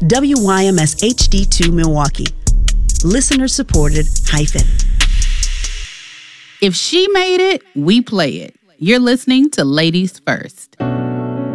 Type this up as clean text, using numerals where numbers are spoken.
WYMS HD2 Milwaukee. Listener supported hyphen. If she made it, we play it. You're listening to Ladies First.